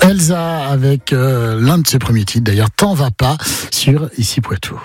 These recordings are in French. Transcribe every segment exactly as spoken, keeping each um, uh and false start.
Elsa avec euh, l'un de ses premiers titres, d'ailleurs, T'en va pas, sur Ici Poitou.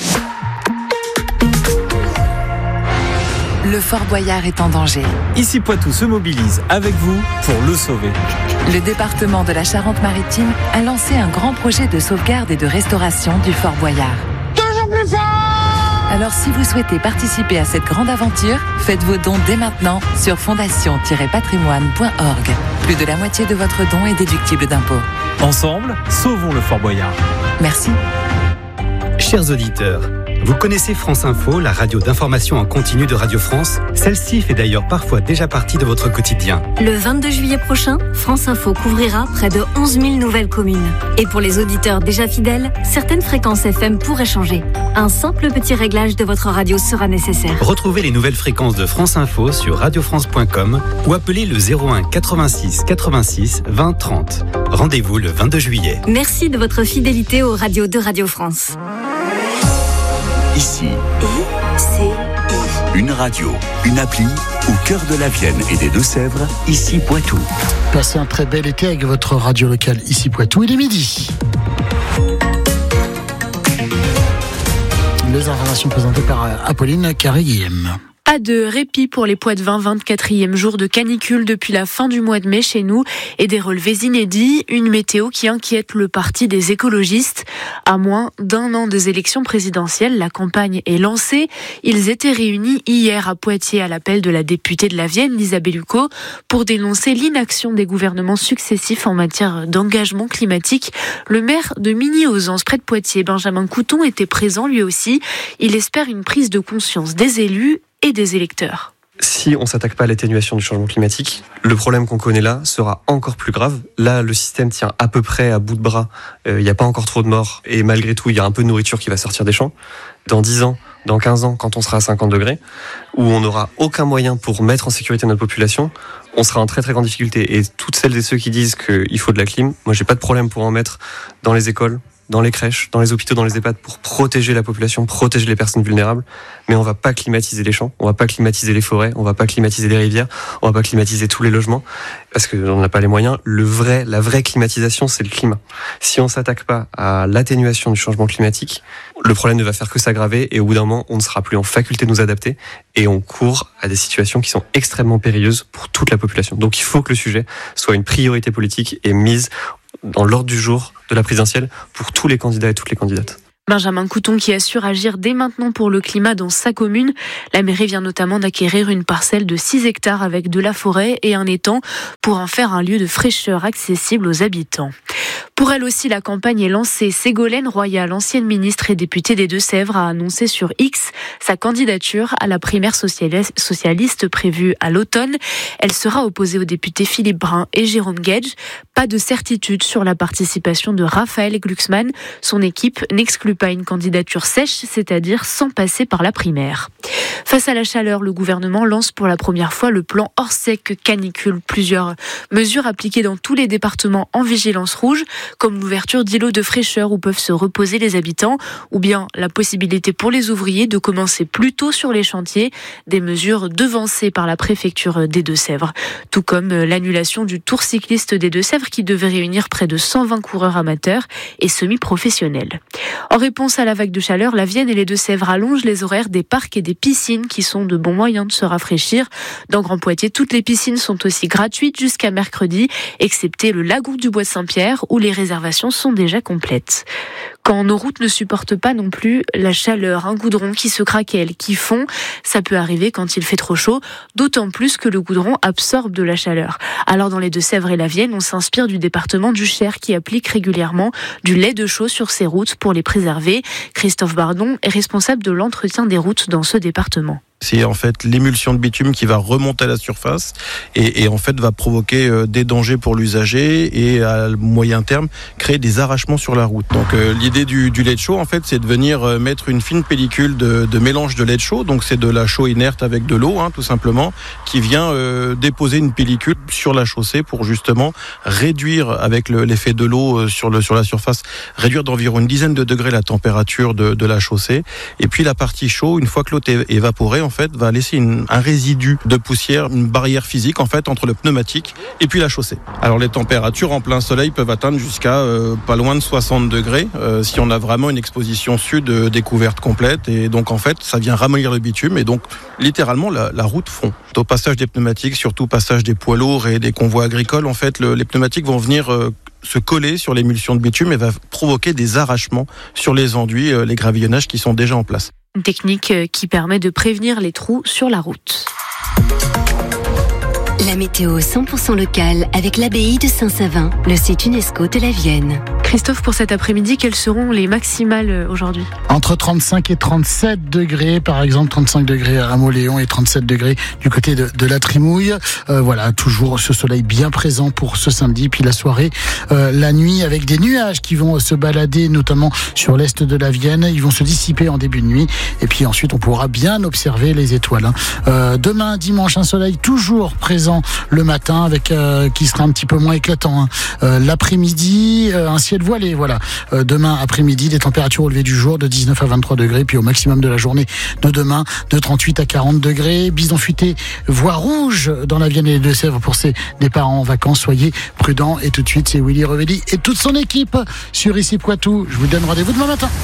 Le Fort Boyard est en danger. Ici Poitou se mobilise avec vous pour le sauver. Le département de la Charente-Maritime a lancé un grand projet de sauvegarde et de restauration du Fort Boyard. Toujours plus fort! Alors si vous souhaitez participer à cette grande aventure, faites vos dons dès maintenant sur fondation tiret patrimoine point org. Plus de la moitié de votre don est déductible d'impôts. Ensemble, sauvons le Fort Boyard. Merci. Chers auditeurs, vous connaissez France Info, la radio d'information en continu de Radio France? Celle-ci fait d'ailleurs parfois déjà partie de votre quotidien. Le vingt-deux juillet prochain, France Info couvrira près de onze mille nouvelles communes. Et pour les auditeurs déjà fidèles, certaines fréquences F M pourraient changer. Un simple petit réglage de votre radio sera nécessaire. Retrouvez les nouvelles fréquences de France Info sur radio france point com ou appelez le zéro un quatre-vingt-six quatre-vingt-six vingt trente. Rendez-vous le vingt-deux juillet. Merci de votre fidélité aux radios de Radio France. Ici, I C I. une radio, une appli au cœur de la Vienne et des Deux-Sèvres, Ici Poitou. Passez un très bel été avec votre radio locale Ici Poitou. Il est midi. Les informations présentées par Apolline Carré-Guillem. Pas de répit pour les Poitevins, vingt-quatrième jour de canicule depuis la fin du mois de mai chez nous et des relevés inédits, une météo qui inquiète le parti des écologistes. À moins d'un an des élections présidentielles, la campagne est lancée. Ils étaient réunis hier à Poitiers à l'appel de la députée de la Vienne, Lisa Bellucco, pour dénoncer l'inaction des gouvernements successifs en matière d'engagement climatique. Le maire de Migny-Ausence, près de Poitiers, Benjamin Couton, était présent lui aussi. Il espère une prise de conscience des élus et des électeurs. Si on ne s'attaque pas à l'atténuation du changement climatique, le problème qu'on connaît là sera encore plus grave. Là, le système tient à peu près à bout de bras. Il euh, n'y a pas encore trop de morts. Et malgré tout, il y a un peu de nourriture qui va sortir des champs. Dans dix ans, dans quinze ans, quand on sera à cinquante degrés, où on n'aura aucun moyen pour mettre en sécurité notre population, on sera en très très grande difficulté. Et toutes celles et ceux qui disent qu'il faut de la clim, moi j'ai pas de problème pour en mettre dans les écoles, dans les crèches, dans les hôpitaux, dans les EHPAD pour protéger la population, protéger les personnes vulnérables. Mais on va pas climatiser les champs, on va pas climatiser les forêts, on va pas climatiser les rivières, on va pas climatiser tous les logements parce qu'on n'a pas les moyens. Le vrai, la vraie climatisation, c'est le climat. Si on s'attaque pas à l'atténuation du changement climatique, le problème ne va faire que s'aggraver et au bout d'un moment, on ne sera plus en faculté de nous adapter et on court à des situations qui sont extrêmement périlleuses pour toute la population. Donc il faut que le sujet soit une priorité politique et mise dans l'ordre du jour de la présidentielle pour tous les candidats et toutes les candidates. Benjamin Couton qui assure agir dès maintenant pour le climat dans sa commune. La mairie vient notamment d'acquérir une parcelle de six hectares avec de la forêt et un étang pour en faire un lieu de fraîcheur accessible aux habitants. Pour elle aussi, la campagne est lancée. Ségolène Royal, ancienne ministre et députée des Deux-Sèvres, a annoncé sur X sa candidature à la primaire socialiste prévue à l'automne. Elle sera opposée aux députés Philippe Brun et Jérôme Guedj. Pas de certitude sur la participation de Raphaël Glucksmann. Son équipe n'exclut pas une candidature sèche, c'est-à-dire sans passer par la primaire. Face à la chaleur, le gouvernement lance pour la première fois le plan hors sec canicule. Plusieurs mesures appliquées dans tous les départements en vigilance rouge, comme l'ouverture d'îlots de fraîcheur où peuvent se reposer les habitants, ou bien la possibilité pour les ouvriers de commencer plus tôt sur les chantiers, des mesures devancées par la préfecture des Deux-Sèvres. Tout comme l'annulation du Tour cycliste des Deux-Sèvres qui devait réunir près de cent vingt coureurs amateurs et semi-professionnels. En réponse à la vague de chaleur, la Vienne et les Deux-Sèvres allongent les horaires des parcs et des piscines qui sont de bons moyens de se rafraîchir. Dans Grand Poitiers, toutes les piscines sont aussi gratuites jusqu'à mercredi, excepté le lagon du Bois de Saint-Pierre où les réservations sont déjà complètes. Quand nos routes ne supportent pas non plus la chaleur, un goudron qui se craquelle, qui fond, ça peut arriver quand il fait trop chaud, d'autant plus que le goudron absorbe de la chaleur. Alors dans les Deux-Sèvres et la Vienne, on s'inspire du département du Cher qui applique régulièrement du lait de chaux sur ses routes pour les préserver. Christophe Bardon est responsable de l'entretien des routes dans ce département. C'est en fait l'émulsion de bitume qui va remonter à la surface et, et en fait va provoquer euh, des dangers pour l'usager et à moyen terme créer des arrachements sur la route. Donc euh, l'idée L'idée du, du lait de chaux, en fait, c'est de venir mettre une fine pellicule de, de mélange de lait de chaux. Donc, c'est de la chaux inerte avec de l'eau, hein, tout simplement, qui vient euh, déposer une pellicule sur la chaussée pour justement réduire, avec le, l'effet de l'eau sur, le, sur la surface, réduire d'environ une dizaine de degrés la température de, de la chaussée. Et puis, la partie chaude, une fois que l'eau est évaporée, en fait, va laisser une, un résidu de poussière, une barrière physique, en fait, entre le pneumatique et puis la chaussée. Alors, les températures en plein soleil peuvent atteindre jusqu'à euh, pas loin de soixante degrés euh, si on a vraiment une exposition sud euh, découverte complète. Et donc, en fait, ça vient ramollir le bitume et donc, littéralement, la, la route fond. Au passage des pneumatiques, surtout passage des poids lourds et des convois agricoles, en fait, le, les pneumatiques vont venir euh, se coller sur l'émulsion de bitume et va provoquer des arrachements sur les enduits, euh, les gravillonnages qui sont déjà en place. Une technique qui permet de prévenir les trous sur la route. La météo cent pour cent locale avec l'abbaye de Saint-Savin, le site UNESCO de la Vienne. Christophe, pour cet après-midi, quelles seront les maximales aujourd'hui ? Entre trente-cinq et trente-sept degrés, par exemple trente-cinq degrés à Moléon et trente-sept degrés du côté de, de la Trimouille. Euh, voilà, toujours ce soleil bien présent pour ce samedi. Puis la soirée, euh, la nuit avec des nuages qui vont se balader, notamment sur l'est de la Vienne. Ils vont se dissiper en début de nuit. Et puis ensuite, on pourra bien observer les étoiles. Hein. Euh, demain, dimanche, un soleil toujours présent le matin, avec euh, qui sera un petit peu moins éclatant. Hein. Euh, l'après-midi, euh, un ciel voilé. Voilà. Euh, demain après-midi, des températures au lever du jour de dix-neuf à vingt-trois degrés, puis au maximum de la journée de demain de trente-huit à quarante degrés. Bison futé, voie rouge dans la Vienne et les Deux-Sèvres pour ces départs en vacances. Soyez prudents. Et tout de suite, c'est Willy Revelli et toute son équipe sur Ici Poitou. Je vous donne rendez-vous demain matin.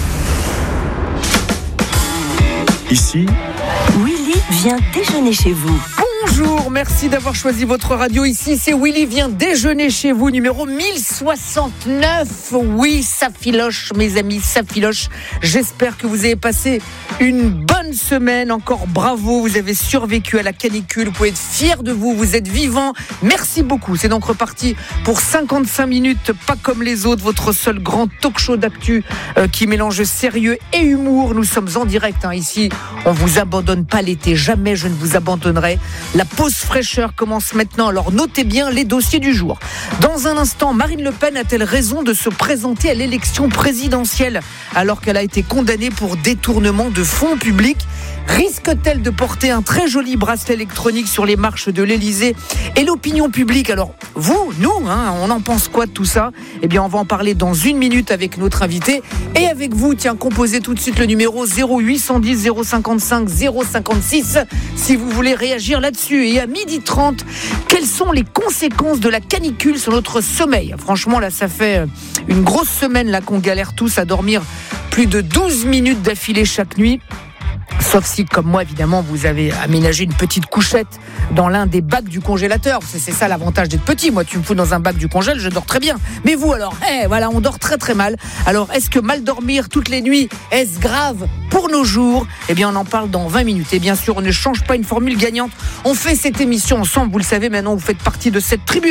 Ici, Willy vient déjeuner chez vous. Bonjour, merci d'avoir choisi votre radio. Ici, c'est Willy vient déjeuner chez vous, numéro mille soixante-neuf. Oui, ça filoche, mes amis, ça filoche. J'espère que vous avez passé une bonne semaine. Encore bravo, vous avez survécu à la canicule. Vous pouvez être fiers de vous, vous êtes vivants. Merci beaucoup. C'est donc reparti pour cinquante-cinq minutes, pas comme les autres, votre seul grand talk show d'actu euh, qui mélange sérieux et humour. Nous sommes en direct, hein, ici. On vous abandonne pas l'été, jamais je ne vous abandonnerai. La pause fraîcheur commence maintenant, alors notez bien les dossiers du jour. Dans un instant, Marine Le Pen a-t-elle raison de se présenter à l'élection présidentielle alors qu'elle a été condamnée pour détournement de fonds publics ? Risque-t-elle de porter un très joli bracelet électronique sur les marches de l'Élysée ? Et l'opinion publique, alors vous, nous, hein, on en pense quoi de tout ça ? Eh bien, on va en parler dans une minute avec notre invité. Et avec vous, tiens, composez tout de suite le numéro zéro huit cent dix zéro cinquante-cinq zéro cinquante-six si vous voulez réagir là-dessus. Et à midi trente, quelles sont les conséquences de la canicule sur notre sommeil ? Franchement, là, ça fait une grosse semaine là qu'on galère tous à dormir plus de douze minutes d'affilée chaque nuit. Sauf si, comme moi, évidemment, vous avez aménagé une petite couchette dans l'un des bacs du congélateur. C'est, c'est ça l'avantage d'être petit. Moi, tu me fous dans un bac du congèle, je dors très bien. Mais vous, alors, eh, voilà, on dort très très mal. Alors, est-ce que mal dormir toutes les nuits, est-ce grave pour nos jours ? Eh bien, on en parle dans vingt minutes. Et bien sûr, on ne change pas une formule gagnante. On fait cette émission ensemble. Vous le savez, maintenant, vous faites partie de cette tribu.